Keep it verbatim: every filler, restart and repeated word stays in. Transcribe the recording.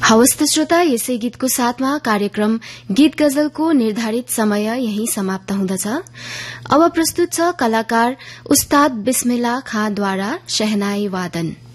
हवस् त श्रोता, यसै गीतको साथमा कार्यक्रम गीत गजलको निर्धारित समय यही समाप्त हुँदछ। अब प्रस्तुत छ कलाकार उस्ताद बिस्मिल्लाह खाँद्वारा शहनाई वादन।